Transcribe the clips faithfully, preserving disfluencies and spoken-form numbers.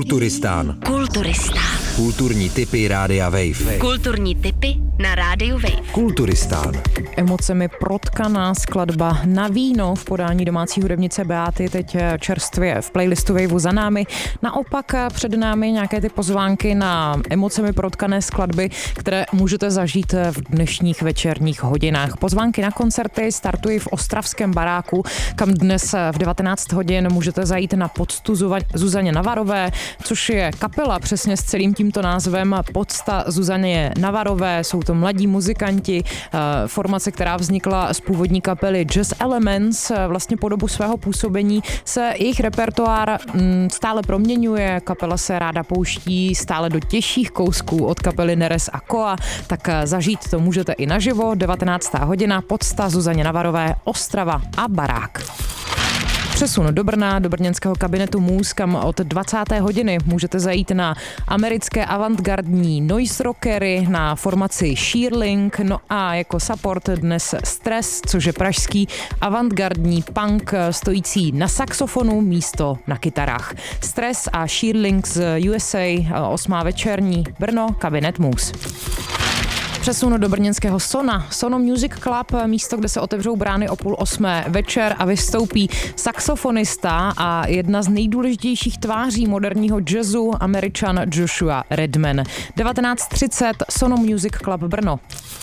Kulturistán. Kulturistán. Kulturní tipy Rádia Wave. Kulturní tipy na Rádiu Wave. Kulturistán. Emocemi protkaná skladba Na víno v podání domácí hudebnice Beaty teď čerstvě v playlistu Waveu za námi. Naopak před námi nějaké ty pozvánky na emocemi protkané skladby, které můžete zažít v dnešních večerních hodinách. Pozvánky na koncerty startují v ostravském baráku, kam dnes v devatenáct hodin můžete zajít na poctu Zuzaně Navarové, což je kapela přesně s celým tímto názvem Pocta Zuzaně Navarové. Jsou to mladí muzikanti, formace, která vznikla z původní kapely Jazz Elements. Vlastně po dobu svého působení se jejich repertoár stále proměňuje, kapela se ráda pouští stále do těžších kousků od kapely Neres a Koa, tak zažít to můžete i naživo. devatenáctá hodina, Pocta Zuzaně Navarové, Ostrava a barák. Přesun do Brna, do brněnského kabinetu Muse, kam od dvacáté hodiny můžete zajít na americké avantgardní noise rockery, na formaci Shearling, no a jako support dnes Stress, což je pražský avantgardní punk stojící na saxofonu místo na kytarách. Stress a Shearling z U S A, osmá večerní, Brno, kabinet Muse. Přesun do brněnského Sona, Sono Music Club, místo, kde se otevřou brány o půl osmé večer a vystoupí saxofonista a jedna z nejdůležitějších tváří moderního jazzu, Američan Joshua Redman. devatenáct třicet Sono Music Club Brno.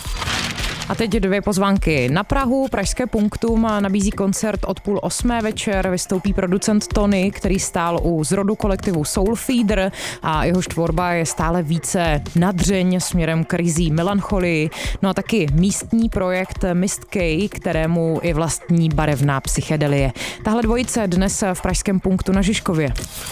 A teď dvě pozvánky na Prahu. Pražské Punktum nabízí koncert od půl osmé večer. Vystoupí producent Tony, který stál u zrodu kolektivu Soul Feeder a jehož tvorba je stále více nadřeň směrem k rizí melancholii. No a taky místní projekt Mist K, kterému je vlastní barevná psychedelie. Tahle dvojice dnes v Pražském Punktu na Žižkově.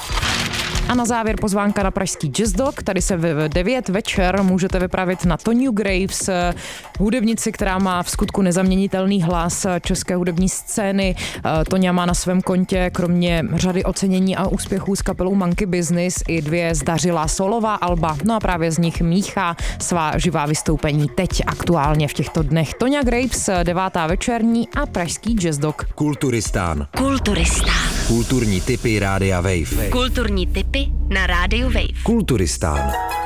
A na závěr pozvánka na pražský Jazz Dog. Tady se v devět večer můžete vypravit na Toniu Graves, hudebnici, která má v skutku nezaměnitelný hlas české hudební scény. Tonia má na svém kontě kromě řady ocenění a úspěchů s kapelou Monkey Business i dvě zdařilá solová alba. No a právě z nich míchá svá živá vystoupení teď aktuálně v těchto dnech. Tonia Graves, devátá večerní a pražský Jazz Dog. Kulturistán. Kulturistán. Kulturní tipy Rádia Wave. Kulturní tipy na Rádiu Wave. Kulturistán.